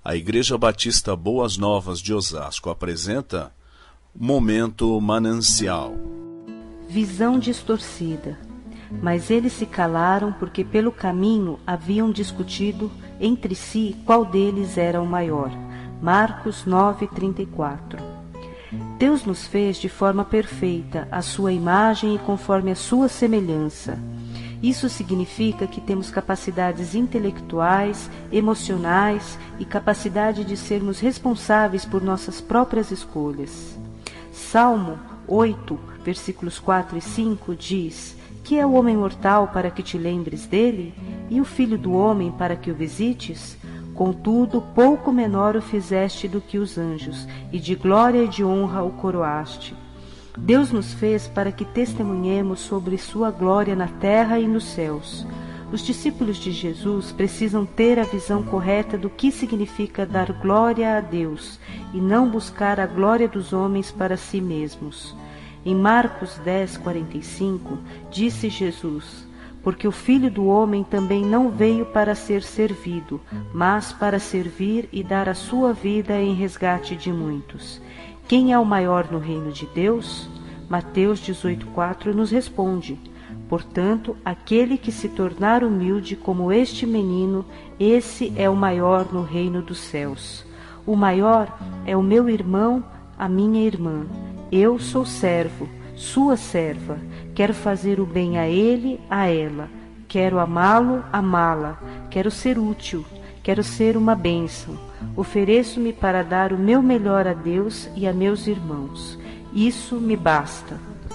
A Igreja Batista Boas Novas de Osasco apresenta Momento Manancial. Visão distorcida. Mas eles se calaram porque pelo caminho haviam discutido entre si qual deles era o maior. Marcos 9:34. Deus nos fez de forma perfeita, à sua imagem e conforme a sua semelhança. Isso significa que temos capacidades intelectuais, emocionais e capacidade de sermos responsáveis por nossas próprias escolhas. Salmo 8, versículos 4 e 5 diz: Que é o homem mortal para que te lembres dele, e o filho do homem para que o visites? Contudo, pouco menor o fizeste do que os anjos, e de glória e de honra o coroaste. Deus nos fez para que testemunhemos sobre sua glória na terra e nos céus. Os discípulos de Jesus precisam ter a visão correta do que significa dar glória a Deus e não buscar a glória dos homens para si mesmos. Em Marcos 10:45, disse Jesus: Porque o Filho do Homem também não veio para ser servido, mas para servir e dar a sua vida em resgate de muitos. Quem é o maior no reino de Deus? Mateus 18:4 nos responde: Portanto, aquele que se tornar humilde como este menino, esse é o maior no reino dos céus. O maior é o meu irmão, a minha irmã. Eu sou servo, sua serva. Quero fazer o bem a ele, a ela. Quero amá-lo, amá-la. Quero ser útil. Quero ser uma bênção. Ofereço-me para dar o meu melhor a Deus e a meus irmãos. Isso me basta.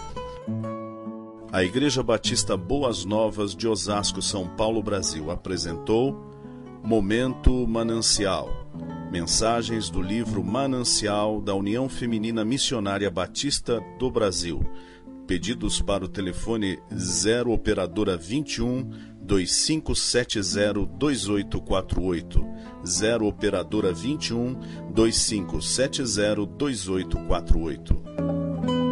A Igreja Batista Boas Novas de Osasco, São Paulo, Brasil apresentou Momento Manancial. Mensagens do livro Manancial da União Feminina Missionária Batista do Brasil. Pedidos para o telefone 0 operadora 21 2570 2848. 0 operadora 21 2570 2848.